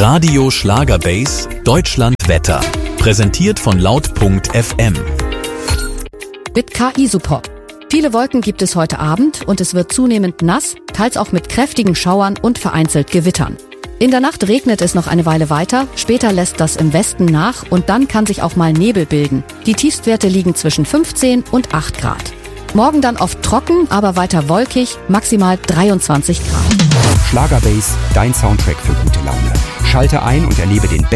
Radio Schlagerbase Deutschland Wetter. Präsentiert von laut.fm. Mit KI-Support. Viele Wolken gibt es heute Abend und es wird zunehmend nass, teils auch mit kräftigen Schauern und vereinzelt Gewittern. In der Nacht regnet es noch eine Weile weiter, später lässt das im Westen nach und dann kann sich auch mal Nebel bilden. Die Tiefstwerte liegen zwischen 15 und 8 Grad. Morgen dann oft trocken, aber weiter wolkig, maximal 23 Grad. Schlagerbase, dein Soundtrack für gute Laune. Schalte ein und erlebe den